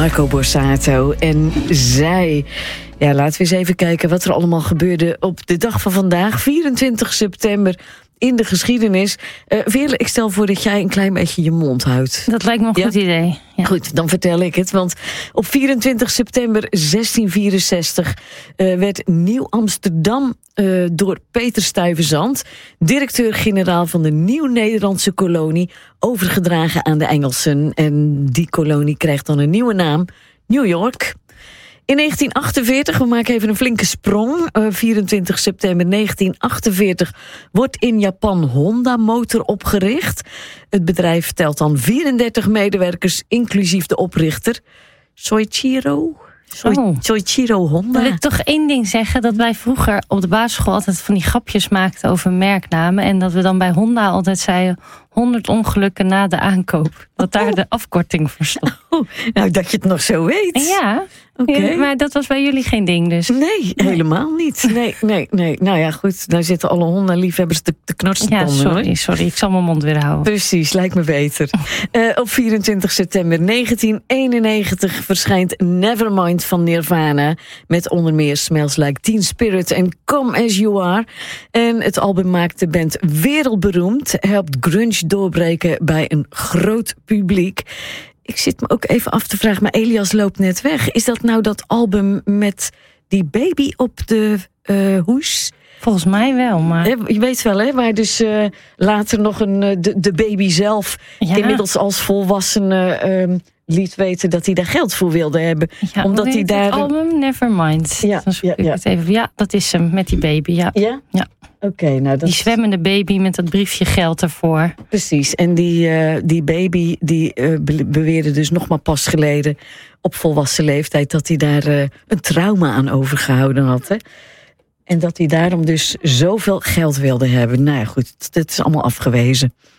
Marco Borsato. En zij... Ja, laten we eens even kijken wat er allemaal gebeurde op de dag van vandaag, 24 september... in de geschiedenis. Veerle, ik stel voor dat jij een klein beetje je mond houdt. Dat lijkt me een goed idee. Ja. Goed, dan vertel ik het. Want op 24 september 1664 werd Nieuw-Amsterdam door Peter Stuyvesant, directeur-generaal van de Nieuw-Nederlandse kolonie, overgedragen aan de Engelsen. En die kolonie krijgt dan een nieuwe naam, New York. In 1948, we maken even een flinke sprong. 24 september 1948 wordt in Japan Honda Motor opgericht. Het bedrijf telt dan 34 medewerkers, inclusief de oprichter Soichiro Honda. Wil ik toch één ding zeggen, dat wij vroeger op de basisschool altijd van die grapjes maakten over merknamen. En dat we dan bij Honda altijd zeiden 100 ongelukken na de aankoop. Dat daar de afkorting voor stond. Nou, dat je het nog zo weet. Ja, Okay. Maar dat was bij jullie geen ding dus. Nee, helemaal niet. Nee. Nou ja, goed, daar zitten alle Honda-liefhebbers te knarsen. Ja, sorry, ik zal mijn mond weer houden. Precies, lijkt me beter. Op 24 september 1991 verschijnt Nevermind van Nirvana, met onder meer Smells Like Teen Spirit en Come As You Are. En het album maakt de band wereldberoemd, helpt grunge doorbreken bij een groot publiek. Ik zit me ook even af te vragen, maar Elias loopt net weg. Is dat nou dat album met die baby op de hoes? Volgens mij wel, maar... Je weet wel, hè, waar dus later nog de baby zelf, inmiddels als volwassene, liet weten dat hij daar geld voor wilde hebben. Ja, omdat hij daar het album Nevermind. Ja, dat is hem, met die baby, ja. Ja? Ja. Oké, nou dat... Die zwemmende baby met dat briefje geld ervoor. Precies, en die baby die beweerde dus nog maar pas geleden op volwassen leeftijd dat hij daar een trauma aan overgehouden had. Hè? En dat hij daarom dus zoveel geld wilde hebben. Nou ja, goed, dat is allemaal afgewezen.